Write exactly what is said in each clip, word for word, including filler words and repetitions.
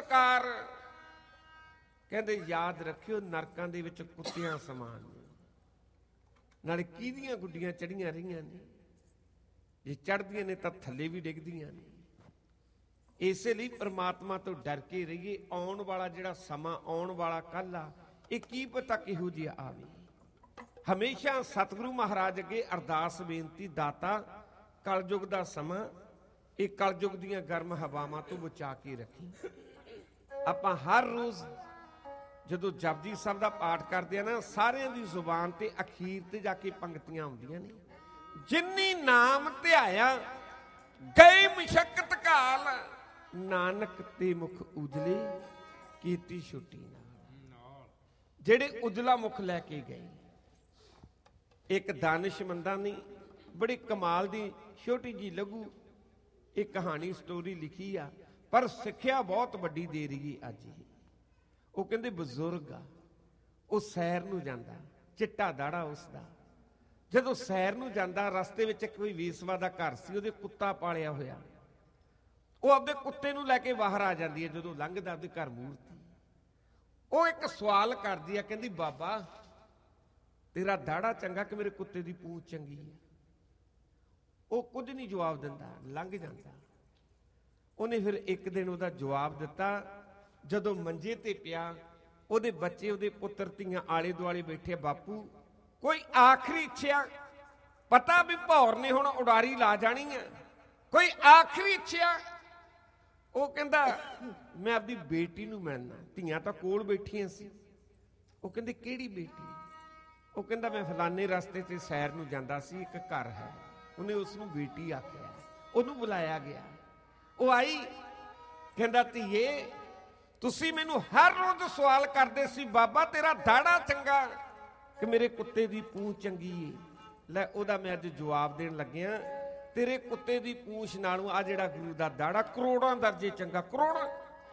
ਸੰਸਕਾਰ ਕਹਿੰਦੇ ਯਾਦ ਰੱਖਿਓ ਨਰਕਾਂ ਦੇ ਵਿੱਚ ਕੁੱਤਿਆਂ ਸਮਾਨ ਨੇ, ਨਾਲੇ ਕਿਹਦੀਆਂ ਗੁੱਡੀਆਂ ਚੜੀਆਂ ਰਹੀਆਂ ਨੇ, ਜੇ ਚੜ੍ਹਦੀਆਂ ਨੇ ਤਾਂ ਥੱਲੇ ਵੀ ਡਿੱਗਦੀਆਂ ਨੇ। ਇਸੇ ਲਈ ਪ੍ਰਮਾਤਮਾ ਤੋਂ ਡਰ ਕੇ ਰਹੀਏ। ਆਉਣ ਵਾਲਾ ਜਿਹੜਾ ਸਮਾਂ, ਆਉਣ ਵਾਲਾ ਕੱਲ੍ਹ ਆ, ਇਹ ਕੀ ਪਤਾ ਕਿਹੋ ਜਿਹਾ ਆਵੇ। ਹਮੇਸ਼ਾ ਸਤਿਗੁਰੂ ਮਹਾਰਾਜ ਅੱਗੇ ਅਰਦਾਸ ਬੇਨਤੀ, ਦਾਤਾ ਕਲਯੁਗ ਦਾ ਸਮਾਂ, ਇਹ ਕਲਯੁਗ ਦੀਆਂ ਗਰਮ ਹਵਾਵਾਂ ਤੋਂ ਬਚਾ ਕੇ ਰੱਖੀ। ਆਪਾਂ ਹਰ ਰੋਜ਼ ਜਦੋਂ ਜਪਜੀ ਸਾਹਿਬ ਦਾ ਪਾਠ ਕਰਦੇ ਆ ਨਾ, ਸਾਰਿਆਂ ਦੀ ਜ਼ੁਬਾਨ ਤੇ ਅਖੀਰ ਤੇ ਜਾ ਕੇ ਪੰਕਤੀਆਂ ਆਉਂਦੀਆਂ ਨੇ, ਜਿਨੀ ਨਾਮ ਧਿਆਇਆ ਗਏ ਮਸ਼ੱਕਤ ਕਾਲ, ਨਾਨਕ ਤੇ ਮੁਖ ਉਜਲੇ ਕੀਤੀ ਛੁੱਟੀ ਨਾਲ। ਜਿਹੜੇ ਉਜਲਾ ਮੁਖ ਲੈ ਕੇ ਗਏ। ਇੱਕ ਦਾਨਿਸ਼ਮੰਦਾਂ ਨੇ ਬੜੀ ਕਮਾਲ ਦੀ ਛੋਟੀ ਜੀ ਲਘੂ ਇਹ ਕਹਾਣੀ ਸਟੋਰੀ ਲਿਖੀ ਆ, ਪਰ ਸਿੱਖਿਆ ਬਹੁਤ ਵੱਡੀ ਦੇ ਰਹੀ ਅੱਜ। ਇਹ ਉਹ ਕਹਿੰਦੇ ਬਜ਼ੁਰਗ ਆ, ਉਹ ਸੈਰ ਨੂੰ ਜਾਂਦਾ, ਚਿੱਟਾ ਦਾੜਾ ਉਸਦਾ। ਜਦੋਂ ਸੈਰ ਨੂੰ ਜਾਂਦਾ, ਰਸਤੇ ਵਿੱਚ ਕੋਈ ਵੇਸਵਾ ਦਾ ਘਰ ਸੀ, ਉਹਦੇ ਕੁੱਤਾ ਪਾਲਿਆ ਹੋਇਆ। ਉਹ ਆਪਦੇ ਕੁੱਤੇ ਨੂੰ ਲੈ ਕੇ ਬਾਹਰ ਆ ਜਾਂਦੀ ਹੈ। ਜਦੋਂ ਲੰਘਦਾ ਉਹਦੇ ਘਰ ਮੂਰਤੀ, ਉਹ ਇੱਕ ਸਵਾਲ ਕਰਦੀ ਆ, ਕਹਿੰਦੀ ਬਾਬਾ ਤੇਰਾ ਦਾੜਾ ਚੰਗਾ ਕਿ ਮੇਰੇ ਕੁੱਤੇ ਦੀ ਪੂੰਛ ਚੰਗੀ ਹੈ? ਉਹ ਕੁਝ ਨਹੀਂ ਜਵਾਬ ਦਿੰਦਾ, ਲੰਘ ਜਾਂਦਾ। ਉਹਨੇ ਫਿਰ ਇੱਕ ਦਿਨ ਉਹਦਾ ਜਵਾਬ ਦਿੱਤਾ। ਜਦੋਂ ਮੰਜੇ ਤੇ ਪਿਆ, ਉਹਦੇ ਬੱਚੇ, ਉਹਦੇ ਪੁੱਤਰ ਧੀਆਂ ਆਲੇ ਦੁਆਲੇ ਬੈਠੇ। ਬਾਪੂ ਕੋਈ ਆਖਰੀ ਇੱਛਾ? ਪਤਾ ਵੀ ਭੌਰ ਨੇ ਹੁਣ ਉਡਾਰੀ ਲਾ ਜਾਣੀ ਹੈ, ਕੋਈ ਆਖਰੀ ਇੱਛਾ? ਉਹ ਕਹਿੰਦਾ ਮੈਂ ਆਪਦੀ ਬੇਟੀ ਨੂੰ ਮਿਲਣਾ। ਧੀਆਂ ਤਾਂ ਕੋਲ ਬੈਠੀਆਂ ਸੀ। ਉਹ ਕਹਿੰਦੇ ਕਿਹੜੀ ਬੇਟੀ? ਉਹ ਕਹਿੰਦਾ ਮੈਂ ਫਲਾਣੇ ਰਸਤੇ ਤੇ ਸੈਰ ਨੂੰ ਜਾਂਦਾ ਸੀ, ਇੱਕ ਘਰ ਹੈ, ਉਹਨੇ ਉਸ ਨੂੰ ਬੇਟੀ ਆਖਿਆ। ਉਹਨੂੰ ਬੁਲਾਇਆ ਗਿਆ, ਉਹ ਆਈ। ਕਹਿੰਦਾ ਧੀਏ ਤੁਸੀਂ ਮੈਨੂੰ ਹਰ ਰੋਜ਼ ਸਵਾਲ ਕਰਦੇ ਸੀ, ਬਾਬਾ ਤੇਰਾ ਦਾੜਾ ਚੰਗਾ ਕਿ ਮੇਰੇ ਕੁੱਤੇ ਦੀ ਪੂੰਛ ਚੰਗੀ ਏ। ਲੈ ਉਹਦਾ ਮੈਂ ਅੱਜ ਜਵਾਬ ਦੇਣ ਲੱਗਿਆ, ਤੇਰੇ ਕੁੱਤੇ ਦੀ ਪੂੰਛ ਨਾਲੋਂ ਆ ਜਿਹੜਾ ਗੁਰੂ ਦਾ ਦਾੜਾ ਕਰੋੜਾਂ ਦਰਜੇ ਚੰਗਾ, ਕਰੋੜਾਂ।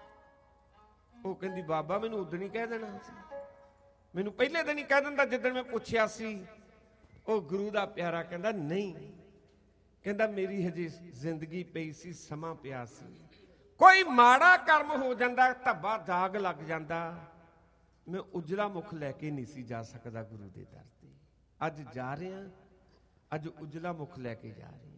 ਉਹ ਕਹਿੰਦੀ ਬਾਬਾ ਮੈਨੂੰ ਉਦੋਂ ਹੀ ਕਹਿ ਦੇਣਾ ਸੀ, ਮੈਨੂੰ ਪਹਿਲੇ ਦਿਨ ਹੀ ਕਹਿ ਦਿੰਦਾ ਜਿੱਦਣ ਮੈਂ ਪੁੱਛਿਆ ਸੀ। ਉਹ ਗੁਰੂ ਦਾ ਪਿਆਰਾ ਕਹਿੰਦਾ ਨਹੀਂ, ਕਹਿੰਦਾ ਮੇਰੀ ਹਜੇ ਜ਼ਿੰਦਗੀ ਪਈ ਸੀ, ਸਮਾਂ ਪਿਆ ਸੀ। ਕੋਈ ਮਾੜਾ ਕਰਮ ਹੋ ਜਾਂਦਾ, ਧੱਬਾ ਦਾਗ ਲੱਗ ਜਾਂਦਾ, ਮੈਂ ਉਜਲਾ ਮੁਖ ਲੈ ਕੇ ਨਹੀਂ ਸੀ ਜਾ ਸਕਦਾ ਗੁਰੂ ਦੇ ਦਰ ਤੇ। ਅੱਜ ਜਾ ਰਿਹਾ, ਅੱਜ ਉਜਲਾ ਮੁਖ ਲੈ ਕੇ ਜਾ ਰਹੇ ਹਾਂ।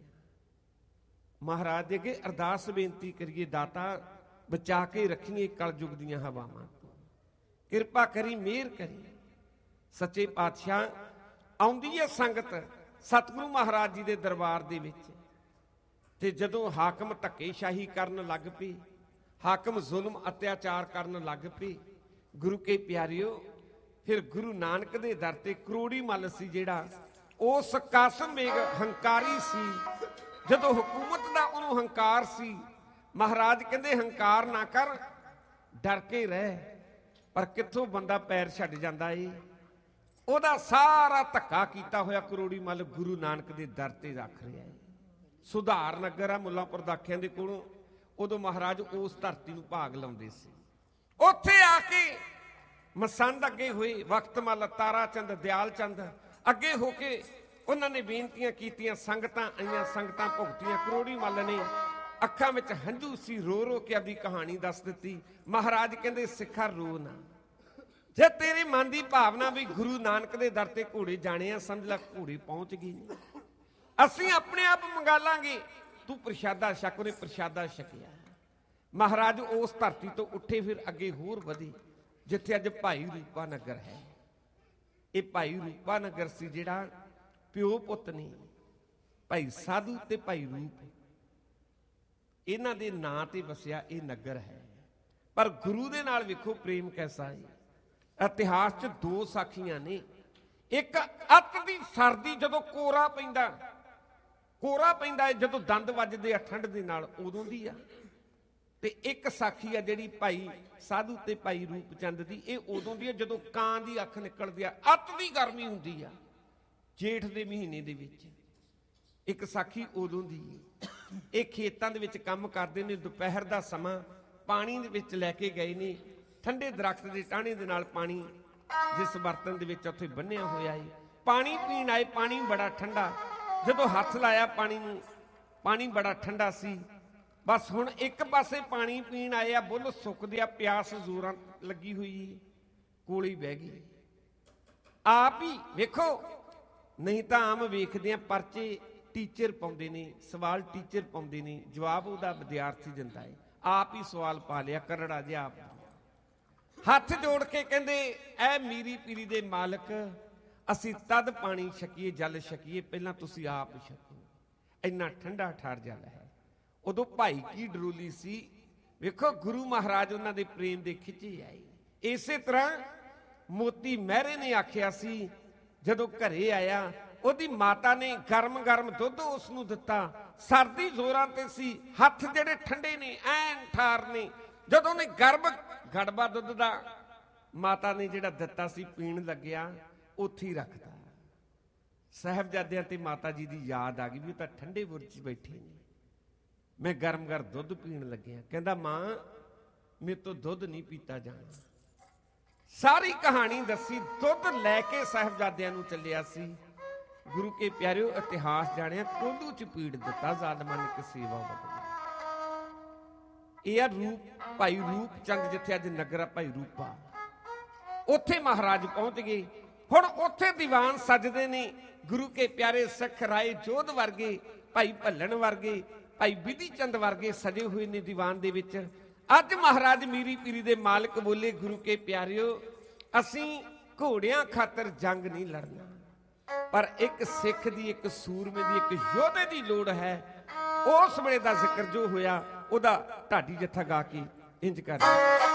ਮਹਾਰਾਜ ਦੇ ਅੱਗੇ ਅਰਦਾਸ ਬੇਨਤੀ ਕਰੀਏ, ਦਾਤਾ ਬਚਾ ਕੇ ਰੱਖੀਏ ਕਲਯੁਗ ਦੀਆਂ ਹਵਾਵਾਂ ਤੋਂ, ਕਿਰਪਾ ਕਰੀ, ਮਿਹਰ ਕਰੀ। ਸੱਚੇ ਪਾਤਸ਼ਾਹ ਆਉਂਦੀ ਹੈ ਸੰਗਤ ਸਤਿਗੁਰੂ ਮਹਾਰਾਜ ਜੀ ਦੇ ਦਰਬਾਰ ਦੇ ਵਿੱਚ, ਤੇ ਜਦੋਂ ਹਾਕਮ ਧੱਕੇਸ਼ਾਹੀ ਕਰਨ ਲੱਗ ਪਏ, ਹਾਕਮ ਜ਼ੁਲਮ ਅਤਿਆਚਾਰ ਕਰਨ ਲੱਗ ਪਏ, ਗੁਰੂ ਕੇ ਪਿਆਰਿਓ ਫਿਰ ਗੁਰੂ ਨਾਨਕ ਦੇ ਦਰ ਤੇ ਕਰੋੜੀ ਮੱਲ ਸੀ ਜਿਹੜਾ, ਉਸ ਕਾਸਮ ਬੇਗ ਹੰਕਾਰੀ ਸੀ। ਜਦੋਂ ਹਕੂਮਤ ਦਾ ਉਹਨੂੰ ਹੰਕਾਰ ਸੀ, ਮਹਾਰਾਜ ਕਹਿੰਦੇ ਹੰਕਾਰ ਨਾ ਕਰ, ਡਰ ਕੇ ਰਹਿ। ਪਰ ਕਿੱਥੋਂ ਬੰਦਾ ਪੈਰ ਛੱਡ ਜਾਂਦਾ ਏ। ਉਹਦਾ ਸਾਰਾ ਧੱਕਾ ਕੀਤਾ ਹੋਇਆ ਕਰੋੜੀ ਮੱਲ ਗੁਰੂ ਨਾਨਕ ਦੇ ਦਰ ਤੇ ਰੱਖ ਰਿਹਾ ਹੈ। ਸੁਧਾਰ ਨਗਰ ਆ ਮੁੱਲਾਂਪੁਰ ਦਾਖਿਆਂ ਦੇ ਕੋਲੋਂ, ਉਦੋਂ ਮਹਾਰਾਜ ਉਸ ਧਰਤੀ ਨੂੰ ਭਾਗ ਲਾਉਂਦੇ ਸੀ। ਉੱਥੇ ਆ ਕੇ ਮਸੰਦ ਅੱਗੇ ਹੋਏ, ਵਕਤ ਮੱਲ, ਤਾਰਾ ਚੰਦ, ਦਿਆਲ ਚੰਦ ਅੱਗੇ ਹੋ ਕੇ ਉਹਨਾਂ ਨੇ ਬੇਨਤੀਆਂ ਕੀਤੀਆਂ। ਸੰਗਤਾਂ ਆਈਆਂ, ਸੰਗਤਾਂ ਭੁਗਤੀਆਂ। ਕਰੋੜੀ ਮੱਲ ਨੇ ਅੱਖਾਂ ਵਿੱਚ ਹੰਝੂ ਸੀ, ਰੋ ਰੋ ਕੇ ਆਪਦੀ ਕਹਾਣੀ ਦੱਸ ਦਿੱਤੀ। ਮਹਾਰਾਜ ਕਹਿੰਦੇ ਸਿੱਖਾ ਰੋ ਨਾ, ਜੇ ਤੇਰੇ ਮਨ ਦੀ ਭਾਵਨਾ ਵੀ ਗੁਰੂ ਨਾਨਕ ਦੇ ਦਰ ਤੇ ਘੋੜੇ ਜਾਣੇ ਆ, ਸਮਝ ਲੈ ਘੋੜੇ ਪਹੁੰਚ ਗਏ ਨੇ, ਅਸੀਂ ਆਪਣੇ ਆਪ ਮੰਗਾ ਲਾਂਗੇ, ਤੂੰ ਪ੍ਰਸ਼ਾਦਾ ਛਕ। ਉਹਨੇ ਪ੍ਰਸ਼ਾਦਾ ਛਕਿਆ। ਮਹਾਰਾਜ ਉਸ ਧਰਤੀ ਤੋਂ ਉੱਠੇ, ਫਿਰ ਅੱਗੇ ਹੋਰ ਵਧੇ, ਜਿੱਥੇ ਅੱਜ ਭਾਈ ਰੂਪਾ ਨਗਰ ਹੈ। ਇਹ ਭਾਈ ਰੂਪਾ ਨਗਰ ਸੀ ਜਿਹੜਾ ਪਿਓ ਪੁੱਤ ਨੇ, ਭਾਈ ਸਾਧੂ ਤੇ ਭਾਈ ਰੂਪ, ਇਹਨਾਂ ਦੇ ਨਾਂ ਤੇ ਵਸਿਆ ਇਹ ਨਗਰ ਹੈ। ਪਰ ਗੁਰੂ ਦੇ ਨਾਲ ਵੇਖੋ ਪ੍ਰੇਮ ਕੈਸਾ ਹੈ। ਇਤਿਹਾਸ 'ਚ ਦੋ ਸਾਖੀਆਂ ਨੇ, ਇੱਕ ਅੱਤ ਦੀ ਸਰਦੀ ਜਦੋਂ ਕੋਰਾ ਪੈਂਦਾ, ਕੋਰਾ ਪੈਂਦਾ ਜਦੋਂ ਦੰਦ ਵੱਜਦੇ ਆ ਠੰਡ ਦੇ ਨਾਲ, ਉਦੋਂ ਦੀ ਆ। ਤੇ ਇੱਕ ਸਾਖੀ ਆ ਜਿਹੜੀ ਭਾਈ ਸਾਧੂ ਤੇ ਭਾਈ ਰੂਪ ਚੰਦ ਦੀ, ਇਹ ਉਦੋਂ ਦੀ ਆ ਜਦੋਂ ਕਾਂ ਦੀ ਅੱਖ ਨਿਕਲਦੀ ਆ, ਅੱਤ ਦੀ ਗਰਮੀ ਹੁੰਦੀ ਆ ਜੇਠ ਦੇ ਮਹੀਨੇ ਦੇ ਵਿੱਚ। ਇੱਕ ਸਾਖੀ ਉਦੋਂ ਦੀ ਹੈ। ਇਹ ਖੇਤਾਂ ਦੇ ਵਿੱਚ ਕੰਮ ਕਰਦੇ ਨੇ, ਦੁਪਹਿਰ ਦਾ ਸਮਾਂ, ਪਾਣੀ ਦੇ ਵਿੱਚ ਲੈ ਕੇ ਗਏ ਨੇ, ਠੰਡੇ ਦਰਖਤ ਦੇ ਟਾਹਣੇ ਦੇ ਨਾਲ ਪਾਣੀ ਜਿਸ ਬਰਤਨ ਦੇ ਵਿੱਚ ਉੱਥੇ ਬੰਨਿਆ ਹੋਇਆ ਹੈ, ਪਾਣੀ ਪੀਣ ਆਏ। ਪਾਣੀ ਬੜਾ ਠੰਡਾ, ਜਦੋਂ ਹੱਥ ਲਾਇਆ ਪਾਣੀ ਨੂੰ, ਪਾਣੀ ਬੜਾ ਠੰਡਾ ਸੀ। बस हुण एक पासे पानी पीण आए आ, बुੱਲ सुकदे आ, प्यास जोरां लगी हुई कोल ही बह गई। आप ही वेखो, नहीं तो आम वेखदे आ परचे टीचर पाउंदे ने, सवाल टीचर पाउंदे ने, जवाब उहदा विद्यार्थी दिंदा है। आप ही सवाल पा लिया करड़ा जिहा, आप हथ जोड़ के कहंदे ऐ मीरी पीरी दे मालक, असीं तद पानी छकीए जल छकीए, पहलां तुसीं आप छको। इन्ना ठंडा ठार जल है। उदों भाई की डरोली सी, वेखो गुरु महाराज उन्हां दे प्रेम दे खिचे आए। इसे तरह मोती महरे ने आखिया सी, जदों घरे आया ਉਹਦੀ माता ने गर्म गर्म दुध उसनूं दिता। सर्दी जोरां ते सी, हथ ਜਿਹੜੇ ठंडे ने ਐਨ ਠਾਰ ने। ਜਦੋਂ ने गर्म गड़बा दुध ਦਾ माता ने ਜਿਹੜਾ ਦਿੱਤਾ ਸੀ ਪੀਣ ਲੱਗਿਆ, ਉੱਥੇ ਹੀ ਰੱਖਤਾ। ਸਾਹਿਬਜ਼ਾਦਿਆਂ ਤੇ ਮਾਤਾ ਜੀ ਦੀ ਯਾਦ ਆ ਗਈ ਵੀ ਉਹ ਤਾਂ ਠੰਡੇ ਬੁਰਜ 'ਚ ਬੈਠੇ ਨੇ, मैं गर्म गर्म दुध पीण लग्या। कहंदा मां मेरे तो दुध नहीं पीता जाना। सारी कहानी दसी, दुध लैके साहिबजादियां नूं चलिया सी। गुरु के प्यारिओ इतिहास जाणिया, कोलू च पीड़ दिता जालमां ने एक सेवा बदली। यह रूप भाई रूप चंद जिथे अज नगर आ भाई रूपा, उत्थे महाराज पहुंच गए। हुण उत्थे दीवान सजदे ने, गुरु के प्यारे सिख राय जोध वर्गे, भाई भल्लन वर्गे, भाई विधि चंद वर्गे सजे हुए ने दीवान दे विच। अज महाराज मीरी पीरी दे मालिक बोले, गुरु के प्यारिओ असीं घोड़ियां खातर जंग नहीं लड़ना, पर एक सिख दी, एक सूरमे दी, एक योधे दी लोड़ है। उस वेले दा जिक्र जो होया, ओदा ढाडी जत्था गा के इंज कर